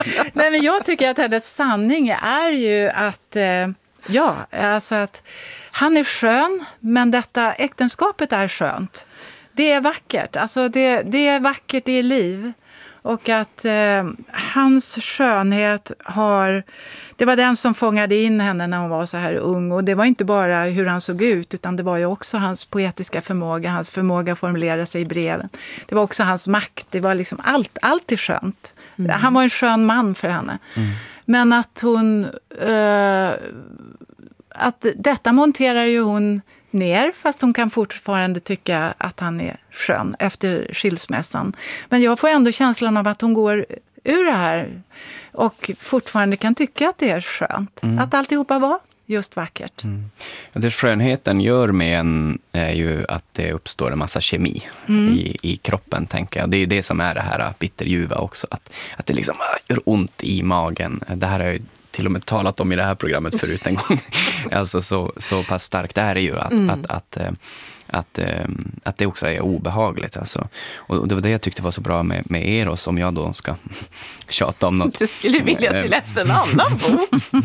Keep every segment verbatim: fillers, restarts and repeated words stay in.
Nej, men jag tycker att hennes sanning är ju att, eh, ja, alltså att han är skön, men detta äktenskapet är skönt. Det är vackert, alltså det, det är vackert i liv. Och att eh, hans skönhet har... Det var den som fångade in henne när hon var så här ung. Och det var inte bara hur han såg ut, utan det var ju också hans poetiska förmåga, hans förmåga att formulera sig i breven. Det var också hans makt, det var liksom allt, allt är skönt. Mm. Han var en skön man för henne. Mm. Men att hon... Eh, att detta monterar ju hon ner, fast hon kan fortfarande tycka att han är skön efter skilsmässan. Men jag får ändå känslan av att hon går ur det här och fortfarande kan tycka att det är skönt. Mm. Att alltihopa var just vackert. Mm. Det skönheten gör med en är ju att det uppstår en massa kemi mm. i, i kroppen, tänker jag. Det är ju det som är det här bitterljuva också. Att, att det liksom gör ont i magen. Det här är till och med talat om i det här programmet förut en gång. Alltså så, så pass starkt är det ju att, mm. att, att, att, att, att det också är obehagligt. Alltså. Och det var det jag tyckte var så bra med, med Eros, om jag då ska tjata om något. Du skulle vilja till läsa en annan bok.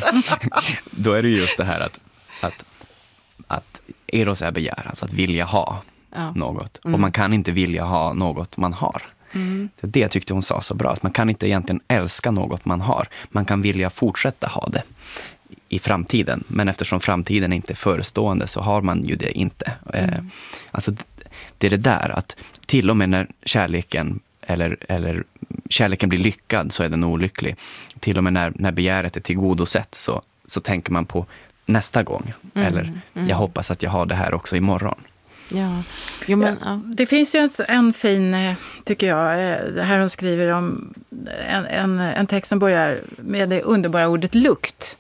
Då är det just det här att, att, att Eros är begär, alltså att vilja ha ja. något. Mm. Och man kan inte vilja ha något man har. Mm. Det tyckte hon sa så bra, att man kan inte egentligen älska något man har. Man kan vilja fortsätta ha det i framtiden, men eftersom framtiden inte är förestående så har man ju det inte. Mm. Alltså det är det där att till och med när kärleken eller, eller kärleken blir lyckad så är den olycklig. Till och med när, när begäret är tillgodosett så, så tänker man på nästa gång. Mm. Eller mm. jag hoppas att jag har det här också imorgon. Ja. Jo, men, ja. Det finns ju en, en fin, tycker jag, det här hon skriver om en, en, en text som börjar med det underbara ordet lukt.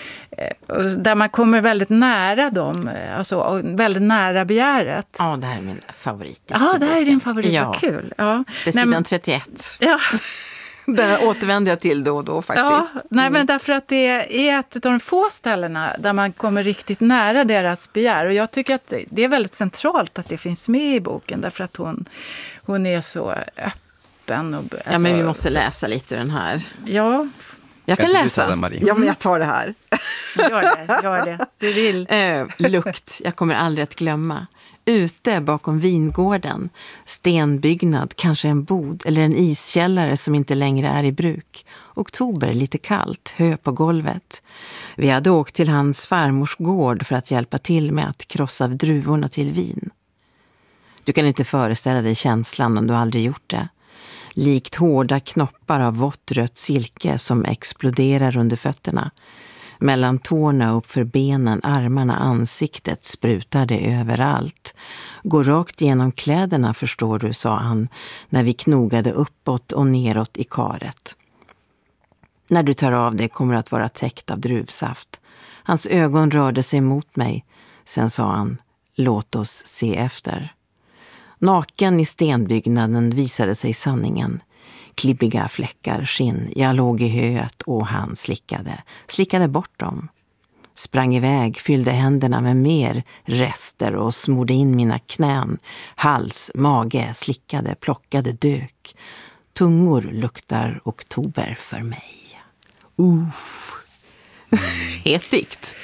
Mm. Där man kommer väldigt nära dem, alltså väldigt nära begäret. Ja, det här är min favorit. Ja, det här är din favorit, ja. Vad kul. Ja. Det är sidan nej, men, trettioett. Ja. Där återvänder jag till då och då faktiskt. Ja, nej, men därför att det är ett av de få ställena där man kommer riktigt nära deras begär. Och jag tycker att det är väldigt centralt att det finns med i boken. Därför att hon, hon är så öppen. Och, alltså, ja, men vi måste läsa lite ur den här. Ja. Jag kan läsa. Den, ja, men jag tar det här. Gör det, gör det. Du vill. Eh, lukt, jag kommer aldrig att glömma. Ute bakom vingården, stenbyggnad, kanske en bod eller en iskällare som inte längre är i bruk. Oktober, lite kallt, hö på golvet. Vi hade åkt till hans farmors gård för att hjälpa till med att krossa druvorna till vin. Du kan inte föreställa dig känslan om du aldrig gjort det. Likt hårda knoppar av vått rött silke som exploderar under fötterna. Mellan tårna upp för benen, armarna, ansiktet sprutar det överallt. Gå rakt genom kläderna, förstår du, sa han när vi knogade uppåt och neråt i karet. När du tar av det kommer att vara täckt av druvsaft. Hans ögon rörde sig mot mig. Sen sa han, låt oss se efter. Naken i stenbyggnaden visade sig sanningen. Klibbiga fläckar skinn, jag låg i höet och han slickade, slickade bort dem. Sprang iväg, fyllde händerna med mer rester och smorde in mina knän. Hals, mage, slickade, plockade, dök. Tungor luktar oktober för mig. Uff. Mm. Helt dikt.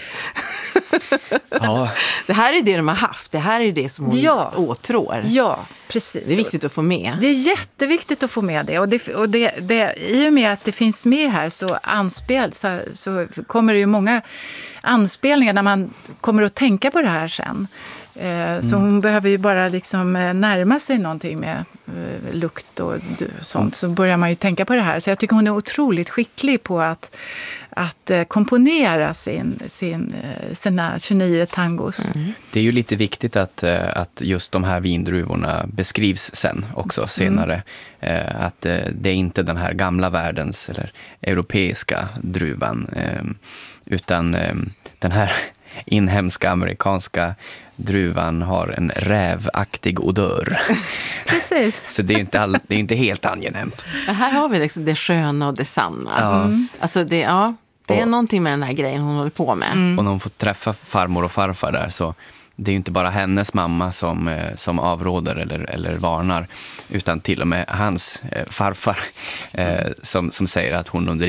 Ja. Det här är det de har haft. Det här är det som hon ja. åtrår. Ja, precis. Det är viktigt att få med. Det är jätteviktigt att få med det. Och, det, och det, det, i och med att det finns med här så, anspel, så, så kommer det ju många anspelningar när man kommer att tänka på det här sen. Mm. Så hon behöver ju bara liksom närma sig någonting med lukt och sånt. Så börjar man ju tänka på det här. Så jag tycker hon är otroligt skicklig på att, att komponera sin, sin, sina tjugonio tangos. Mm. Det är ju lite viktigt att, att just de här vindruvorna beskrivs sen också senare. Mm. Att det är inte den här gamla världens eller europeiska druvan. Utan den här inhemska amerikanska druvan har en rävaktig odör. Precis. Så det är inte, all, det är inte helt angenämt. Här har vi liksom det sköna och det sanna. Ja. Mm. Alltså det, ja, det är och, någonting med den här grejen hon håller på med. Mm. Och när hon får träffa farmor och farfar där så det är ju inte bara hennes mamma som, som avråder eller, eller varnar, utan till och med hans farfar som, som säger att hon under